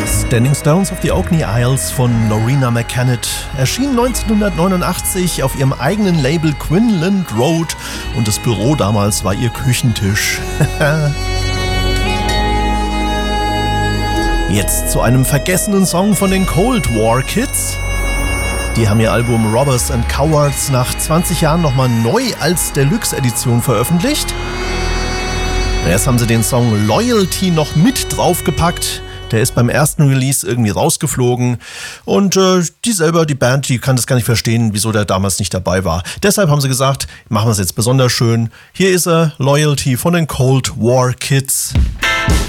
Standing Stones of the Orkney Isles von Loreena McKennitt erschien 1989 auf ihrem eigenen Label Quinlan Road und das Büro damals war ihr Küchentisch. Jetzt zu einem vergessenen Song von den Cold War Kids. Die haben ihr Album Robbers and Cowards nach 20 Jahren nochmal neu als Deluxe-Edition veröffentlicht. Erst haben sie den Song Loyalty noch mit draufgepackt. Der ist beim ersten Release irgendwie rausgeflogen und die Band, die kann das gar nicht verstehen, wieso der damals nicht dabei war. Deshalb haben sie gesagt, machen wir es jetzt besonders schön. Hier ist er, Loyalty von den Cold War Kids.